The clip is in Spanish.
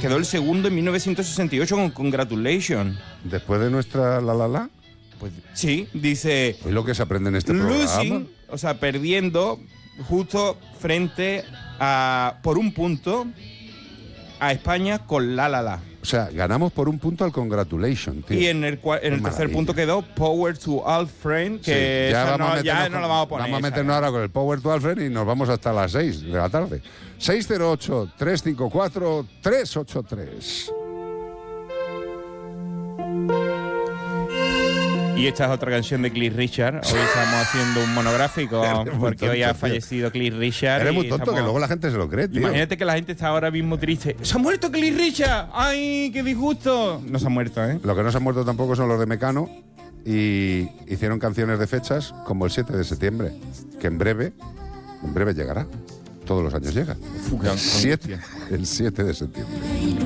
quedó el segundo en 1968 con Congratulations. Después de nuestra la. Pues sí, dice... Es lo que se aprende en este losing, programa. o sea, perdiendo justo frente a, por un punto, a España con La. O sea, ganamos por un punto al Congratulations, tío. Y en el tercer punto quedó Power to All Friend, que sí, ya no la vamos a poner. Vamos a meternos ahora con el Power to All Friend y nos vamos hasta las 6 de la tarde. 608-354-383. Y esta es otra canción de Cliff Richard. Hoy estamos haciendo un monográfico porque hoy ha fallecido Cliff Richard. Eres muy tonto, que luego la gente se lo cree, tío. Imagínate que la gente está ahora mismo triste. ¡Se ha muerto Cliff Richard! ¡Ay, qué disgusto! No se ha muerto, ¿eh? Lo que no se han muerto tampoco son los de Mecano, y hicieron canciones de fechas como el 7 de septiembre, que en breve llegará. Todos los años llega. El 7 de septiembre.